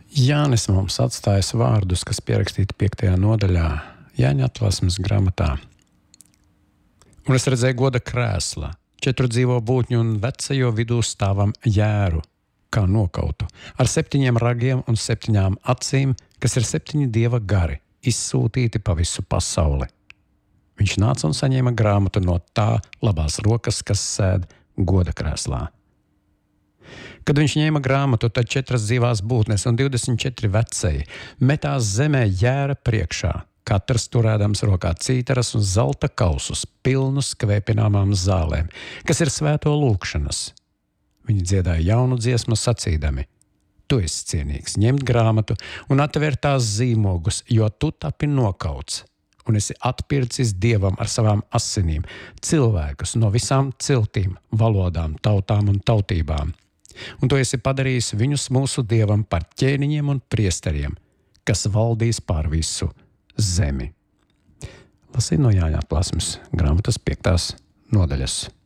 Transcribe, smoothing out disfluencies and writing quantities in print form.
Jānis mums atstājas vārdus, kas pierakstīti 5. nodaļā Jāņa atklāsmes grāmatā. Un es redzēju goda krēsla, 4 dzīvo būtņu un vecajo vidū stāvam jēru, kā nokautu, ar 7 ragiem un 7 acīm, kas ir 7 dieva gari, izsūtīti pa visu pasauli. Viņš nāca un saņēma grāmatu no tā labās rokas, kas sēd goda krēslā. Kad viņš ņēma grāmatu, tad 4 dzīvās būtnes un 24 vecēji metās zemē jēra priekšā, katrs turēdams rokā cītaras un zelta kausus, pilnus kvēpināmām zālēm, kas ir svēto lūgšanas. Viņi dziedāja jaunu dziesmu sacīdami: Tu esi cienīgs ņemt grāmatu un atvērt tās zīmogus, jo tu tapi nokauts un esi atpircis Dievam ar savām asinīm cilvēkus no visām ciltīm, valodām, tautām un tautībām. Un tu esi padarījis viņus mūsu Dievam par ķēniņiem un priesteriem, kas valdīs pār visu zemi. Lasīt no Jāņa atklāsmes grāmatas 5. nodaļas.